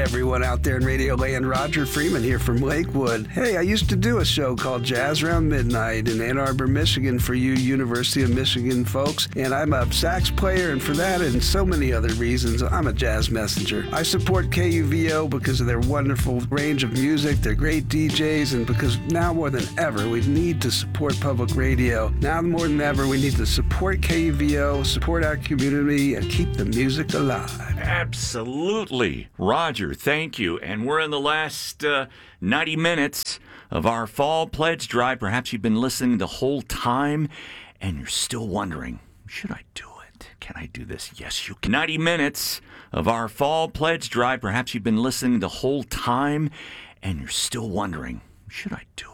everyone out there in Radio Land. Roger Freeman here from Lakewood. Hey, I used to do a show called Jazz Around Midnight in Ann Arbor, Michigan for you University of Michigan folks. And I'm a sax player, and for that and so many other reasons, I'm a jazz messenger. I support KUVO because of their wonderful range of music, their great DJs, and because now more than ever, we need to support public radio. Now more than ever, we need to support KUVO, support our community, and keep the music alive. Absolutely. Roger, thank you. And we're in the last 90 minutes of our fall pledge drive. Perhaps you've been listening the whole time and you're still wondering, should I do it? Can I do this? Yes, you can. 90 minutes of our fall pledge drive. Perhaps you've been listening the whole time and you're still wondering, should I do it?